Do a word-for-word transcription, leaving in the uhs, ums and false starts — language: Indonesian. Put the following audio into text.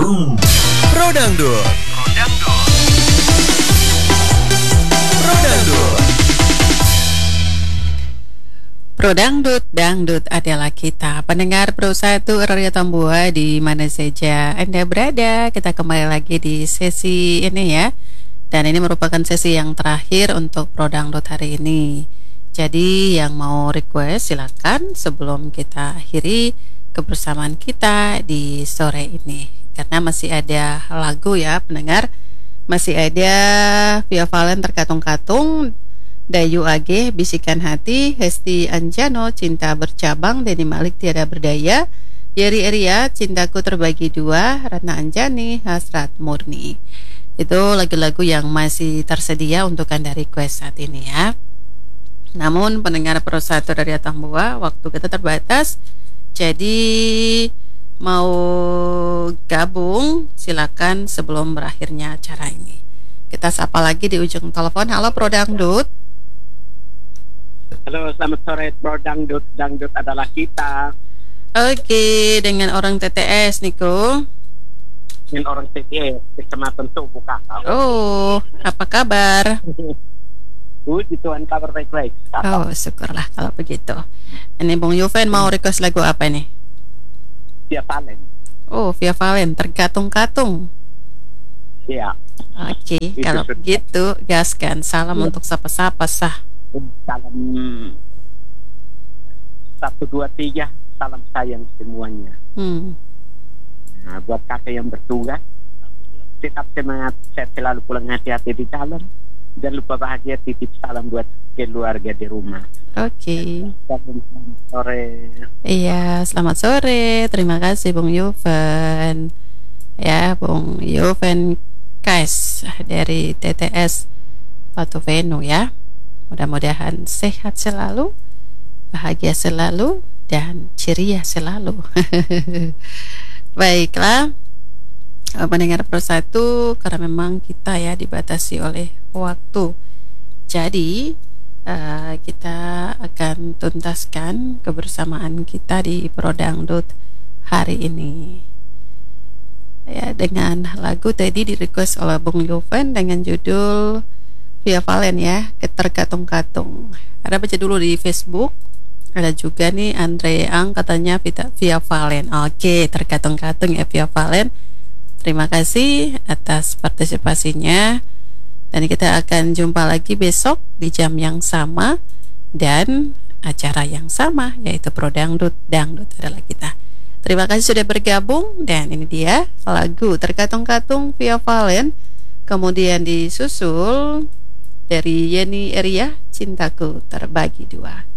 Boom. Pro Dangdut. Pro Dangdut. Pro Dangdut. Pro Dangdut, Dangdut adalah kita. Pendengar Pro satu Radio Tambua di mana saja Anda berada, kita kembali lagi di sesi ini ya. Dan ini merupakan sesi yang terakhir untuk Pro Dangdut hari ini. Jadi yang mau request silakan sebelum kita akhiri kebersamaan kita di sore ini. Karena masih ada lagu ya pendengar. Masih ada Via Valen Terkatung-Katung, Dayu A G Bisikan Hati, Hesti Anjano Cinta Bercabang, Denny Malik Tiada Berdaya, Yeri Eria Cintaku Terbagi Dua, Ratna Anjani Hasrat Murni. Itu lagu-lagu yang masih tersedia untuk Anda request saat ini ya. Namun pendengar Pro satu dari Tambua, waktu kita terbatas. Jadi mau gabung silakan sebelum berakhirnya acara ini. Kita sapa lagi di ujung telepon. Halo Pro Dangdut. Halo, selamat sore Pro Dangdut. Dangdut adalah kita. Oke, dengan orang T T S Niko. Dengan orang T T S Kecamatan Tubuh Kakak. Oh, apa kabar? Puji Tuhan, kabar baik-baik. Oh, syukurlah kalau begitu. Ini Bung Yuven mau request lagu apa nih? Via Valen. Oh, Via Valen Terkatung-Katung. Iya. Oke, kalau sudah. begitu gaskan. Salam ya. Untuk sapa-sapa sah. Salam satu dua tiga. Salam sayang semuanya. Hmm. Nah, buat kakak yang bertugas, tetap semangat, sehat selalu, pulang hati-hati di jalan. Jangan lupa bahagia, titip salam buat keluarga di rumah. Oke. Selamat sore. Iya, selamat sore. Terima kasih Bung Yuven. Ya, Bung Yuven Kais dari T T S Batu Venu ya. Mudah-mudahan sehat selalu, bahagia selalu, dan ceria selalu. Baiklah, pendengar Pro satu, karena memang kita ya dibatasi oleh waktu. Jadi uh, kita akan tuntaskan kebersamaan kita di Pro Dangdut hari ini ya dengan lagu tadi di request oleh Bung Yuven dengan judul Via Valen ya, Terkatung-Katung. Ada baca dulu di Facebook. Ada juga nih Andre Ang katanya Via Valen. Oke, Terkatung-Katung ya Via Valen. Terima kasih atas partisipasinya. Dan kita akan jumpa lagi besok di jam yang sama dan acara yang sama, yaitu Pro Dangdut. Dangdut adalah kita. Terima kasih sudah bergabung. Dan ini dia lagu Terkatung-Katung Via Valen. Kemudian disusul dari Yeni Eria Cintaku Terbagi Dua.